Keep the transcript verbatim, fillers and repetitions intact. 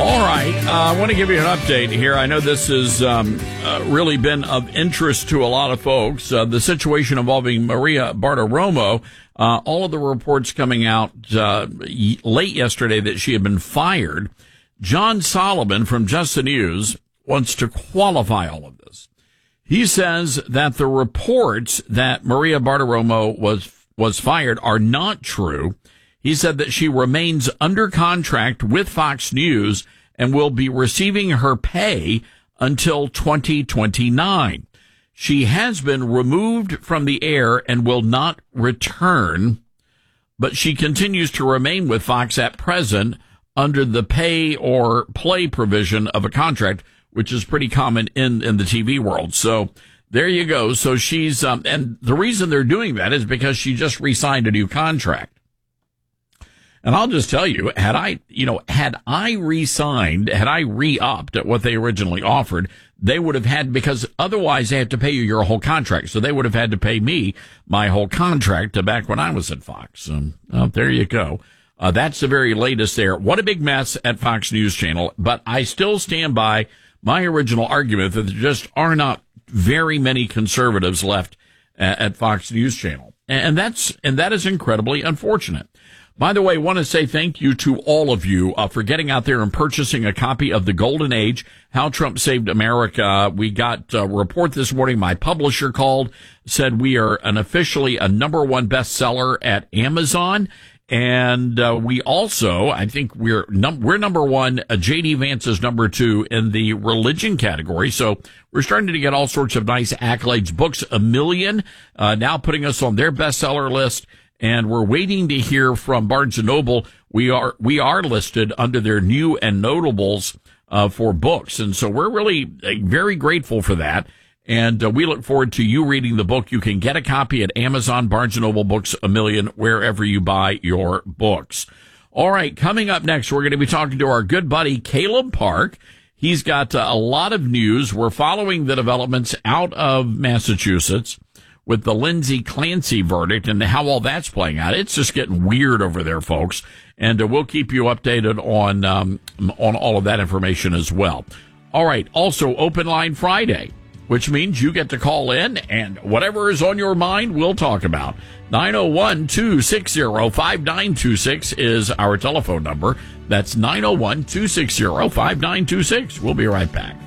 All right, uh, I want to give you an update here. I know this has um, uh, really been of interest to a lot of folks. Uh, the situation involving Maria Bartiromo, uh, all of the reports coming out uh, y- late yesterday that she had been fired. John Solomon from Just the News wants to qualify all of this. He says that the reports that Maria Bartiromo was was fired are not true. He said that she remains under contract with Fox News and will be receiving her pay until twenty twenty-nine. She has been removed from the air and will not return, but she continues to remain with Fox at present under the pay or play provision of a contract, which is pretty common in, in the T V world. So there you go. So she's, um, and the reason they're doing that is because she just re-signed a new contract. And I'll just tell you, had I, you know, had I re-signed, had I re-upped at what they originally offered, they would have had, because otherwise they have to pay you your whole contract. So they would have had to pay me my whole contract back when I was at Fox. And oh, there you go. Uh, that's the very latest there. What a big mess at Fox News Channel. But I still stand by my original argument that there just are not very many conservatives left at, at Fox News Channel. And that's, and that is incredibly unfortunate. By the way, I want to say thank you to all of you uh, for getting out there and purchasing a copy of The Golden Age, How Trump Saved America. We got a report this morning. My publisher called, said we are an officially a number one bestseller at Amazon. And uh, we also, I think we're num- we're number one. Uh, J D Vance is number two in the religion category. So we're starting to get all sorts of nice accolades. Books A Million uh, now putting us on their bestseller list. And we're waiting to hear from Barnes and Noble. We are, we are listed under their new and notables, uh, for books. And so we're really uh, very grateful for that. And uh, we look forward to you reading the book. You can get a copy at Amazon, Barnes and Noble, Books A Million, wherever you buy your books. All right. Coming up next, we're going to be talking to our good buddy, Caleb Park. He's got uh, a lot of news. We're following the developments out of Massachusetts with the Lindsay Clancy verdict and how all that's playing out. It's just getting weird over there, folks. And uh, we'll keep you updated on um, on all of that information as well. All right. Also, Open Line Friday, which means you get to call in and whatever is on your mind, we'll talk about. nine oh one, two six zero, five nine two six is our telephone number. That's nine oh one, two six zero, five nine two six. We'll be right back.